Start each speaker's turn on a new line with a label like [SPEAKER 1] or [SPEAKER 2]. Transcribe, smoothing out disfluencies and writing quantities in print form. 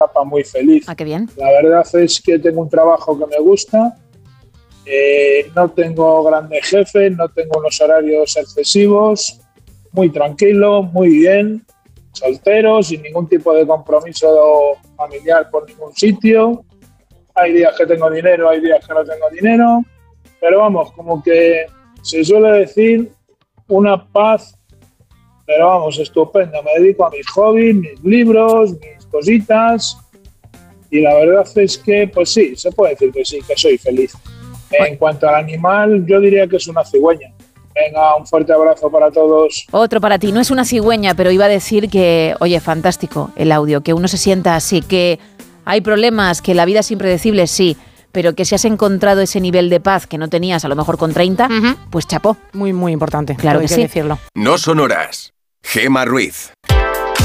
[SPEAKER 1] etapa muy feliz.
[SPEAKER 2] Ah, qué bien.
[SPEAKER 1] La verdad es que tengo un trabajo que me gusta, no tengo grandes jefes, no tengo unos horarios excesivos, muy tranquilo, muy bien, soltero, sin ningún tipo de compromiso familiar por ningún sitio. Hay días que tengo dinero, hay días que no tengo dinero, pero vamos, como que se suele decir, una paz, pero vamos, estupendo. Me dedico a mis hobbies, mis libros, mis cositas, y la verdad es que, pues sí, se puede decir que sí, que soy feliz. En cuanto al animal, yo diría que es una cigüeña. Venga, un fuerte abrazo para todos.
[SPEAKER 2] Otro para ti, no es una cigüeña, pero iba a decir que, oye, fantástico el audio, que uno se sienta así, que hay problemas, que la vida es impredecible, sí, pero que si has encontrado ese nivel de paz que no tenías a lo mejor con 30, pues chapó.
[SPEAKER 3] Muy, muy importante.
[SPEAKER 2] Claro que
[SPEAKER 3] hay
[SPEAKER 2] sí.
[SPEAKER 3] decirlo.
[SPEAKER 4] No son horas. Gemma Ruiz.